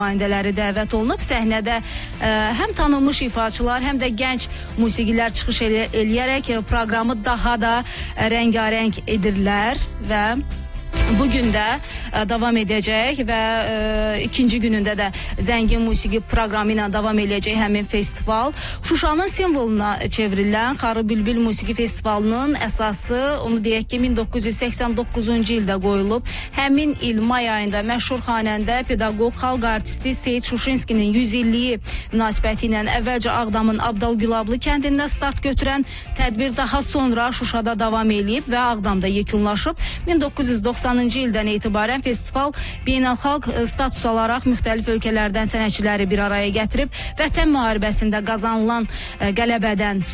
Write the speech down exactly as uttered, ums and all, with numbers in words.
nümayəndələri dəvət olunub. Səhnədə ə, həm tanınmış ifaçılar, həm də gənc musiqilər çıxış elə, eləyərək proqramı daha da rəngarəng edirlər və bugün də ə, davam edəcək və ə, ikinci günündə də zəngin musiqi proqramı ilə davam edəcək həmin festival. Şuşanın simvoluna çevrilən Xarı Bülbül Musiqi Festivalının əsası, onu deyək ki, min doqquz yüz səksən doqquzuncu ildə qoyulub. Həmin il may ayında məşhur xanəndə, pedaqoq, xalq artisti Seyid Şuşinskinin yüz illiyi münasibəti ilə əvvəlcə Ağdamın Abdal Gülablı kəndində start götürən tədbir daha sonra Şuşada davam edib və Ağdamda yekunlaşıb. min doqquz yüz doxsanıncı ildən etibarən festival beynəlxalq status alaraq müxtəlif ölkələrdən sənətçiləri bir araya gətirib. Vətən müharibəsində qazanılan qələbədən